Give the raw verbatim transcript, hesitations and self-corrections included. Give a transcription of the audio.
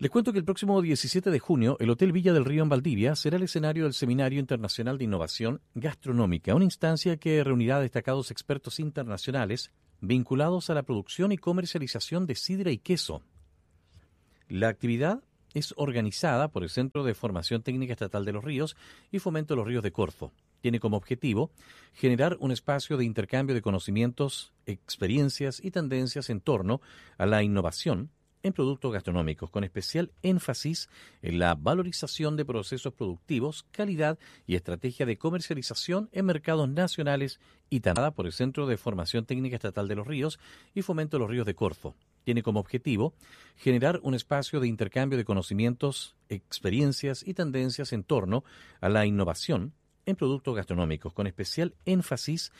Les cuento que el próximo diecisiete de junio, el Hotel Villa del Río en Valdivia será el escenario del Seminario Internacional de Innovación Gastronómica, una instancia que reunirá a destacados expertos internacionales vinculados a la producción y comercialización de sidra y queso. La actividad es organizada por el Centro de Formación Técnica Estatal de los Ríos y Fomento de los Ríos de Corfo. Tiene como objetivo generar un espacio de intercambio de conocimientos, experiencias y tendencias en torno a la innovación en productos gastronómicos, con especial énfasis en la valorización de procesos productivos, calidad y estrategia de comercialización en mercados nacionales y también por el Centro de Formación Técnica Estatal de los Ríos y Fomento de los Ríos de Corfo. Tiene como objetivo generar un espacio de intercambio de conocimientos, experiencias y tendencias en torno a la innovación en productos gastronómicos, con especial énfasis